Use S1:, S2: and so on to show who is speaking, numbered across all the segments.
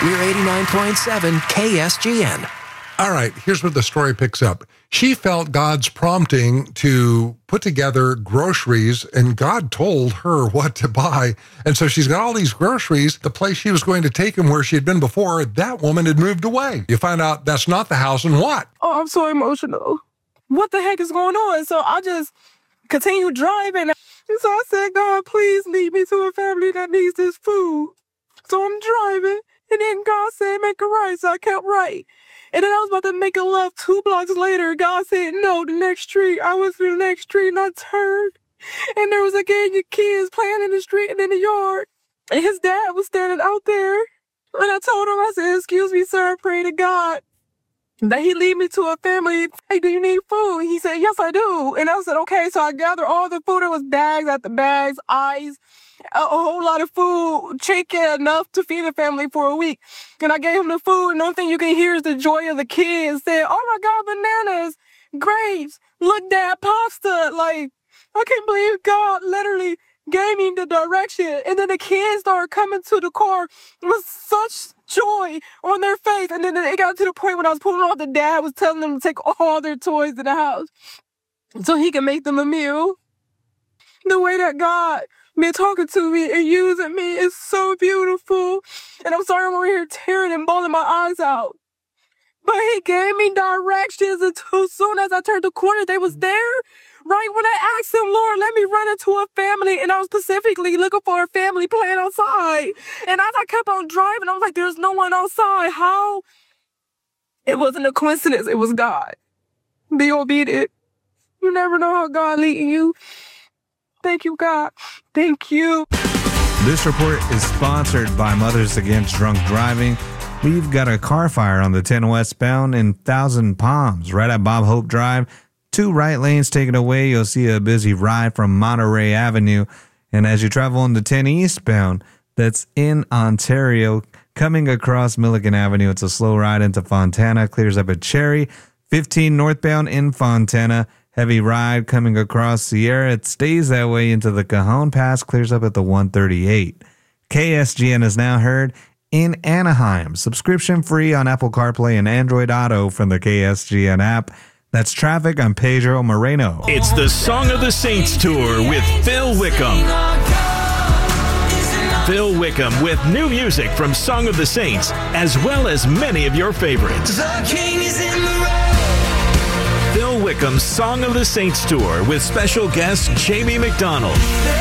S1: We're 89.7 KSGN.
S2: All right, here's where the story picks up. She felt God's prompting to put together groceries, and God told her what to buy. And so she's got all these groceries. The place she was going to take them where she had been before, that woman had moved away. You find out that's not the house, and what?
S3: Oh, I'm so emotional. What the heck is going on? So I just continue driving. And so I said, God, please lead me to a family that needs this food. So I'm driving, and then God said, make a right. So I kept right. And then I was about to make a left 2 blocks later. God said, no, the next street. I was in the next street, and I turned. And there was a gang of kids playing in the street and in the yard. And his dad was standing out there. And I told him, I said, excuse me, sir, I pray to God that he lead me to a family. Hey, do you need food? He said, yes, I do. And I said, okay. So I gathered all the food. There was bags after bags, ice, a whole lot of food, chicken, enough to feed a family for a week. And I gave him the food, and the only thing you can hear is the joy of the kids. Said, oh my God, bananas, grapes, look, Dad, pasta. Like, I can't believe God literally gave me the direction. And then the kids started coming to the car with such joy on their face. And then it got to the point when I was pulling off, the dad was telling them to take all their toys to the house so he can make them a meal. The way that God been talking to me and using me is so beautiful. And I'm sorry I'm over here tearing and bawling my eyes out. But he gave me directions, and as soon as I turned the corner, they was there. Right when I asked him, Lord, let me run into a family. And I was specifically looking for a family playing outside. And as I kept on driving, I was like, there's no one outside. How? It wasn't a coincidence. It was God. Be obedient. You never know how God leading you. Thank you, God. Thank you.
S4: This report is sponsored by Mothers Against Drunk Driving. We've got a car fire on the 10 westbound in Thousand Palms, right at Bob Hope Drive. 2 right lanes taken away. You'll see a busy ride from Monterey Avenue. And as you travel on the 10 eastbound, that's in Ontario, coming across Milligan Avenue, it's a slow ride into Fontana, clears up at Cherry. 15 northbound in Fontana, heavy ride coming across Sierra. It stays that way into the Cajon Pass, clears up at the 138. KSGN is now heard in Anaheim. Subscription free on Apple CarPlay and Android Auto from the KSGN app. That's traffic on Pedro Moreno.
S5: It's the Song of the Saints Tour with Phil Wickham. Phil Wickham with new music from Song of the Saints, as well as many of your favorites.
S6: The King is in the road.
S5: Phil Wickham's Song of the Saints Tour with special guest Jamie McDonald.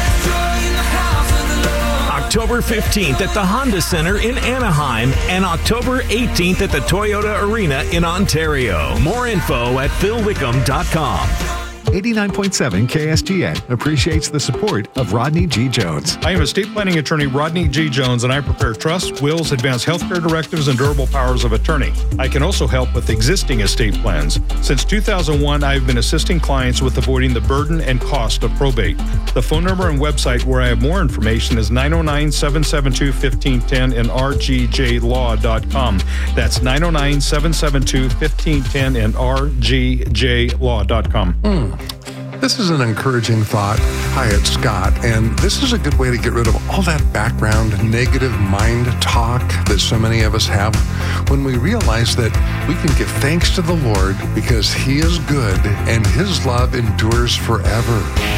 S5: October 15th at the Honda Center in Anaheim and October 18th at the Toyota Arena in Ontario. More info at philwickham.com.
S7: 89.7 KSGN appreciates the support of Rodney G. Jones.
S8: I am estate planning attorney Rodney G. Jones, and I prepare trusts, wills, advanced healthcare directives, and durable powers of attorney. I can also help with existing estate plans. Since 2001, I have been assisting clients with avoiding the burden and cost of probate. The phone number and website where I have more information is 909-772-1510 and rgjlaw.com. That's 909-772-1510 and rgjlaw.com.
S2: This is an encouraging thought. Hi, it's Scott, and this is a good way to get rid of all that background negative mind talk that so many of us have when we realize that we can give thanks to the Lord because He is good and His love endures forever.